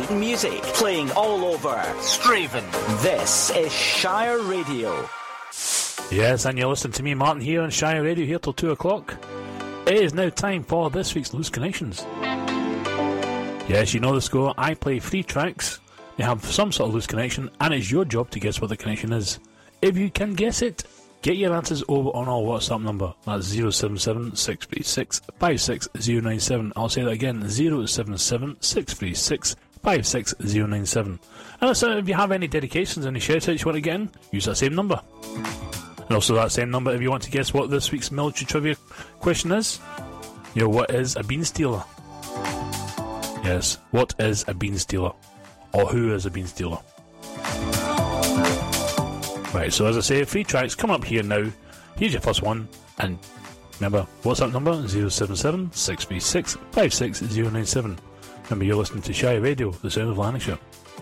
music playing all over Straven. This is Shire Radio. Yes, and you're listening to me, Martin, here on Shire Radio, here till 2 o'clock. It is now time for this week's Loose Connections. Yes, you know the score. I play 3 tracks. They have some sort of loose connection, and it's your job to guess what the connection is. If you can guess it, get your answers over on our WhatsApp number. That's 077 636 56097. I'll say that again, 077 636 56097. And so if you have any dedications, any shout-outs you want to get in, use that same number. And also that same number if you want to guess what this week's military trivia question is. You know, what is a bean stealer? Yes, what is a bean stealer? Or who is a bean stealer? Right, so as I say, 3 tracks come up here now. Here's your first one, and remember, WhatsApp number 077 636 56097. Remember, you're listening to Shire Radio, the sound of Lanarkshire.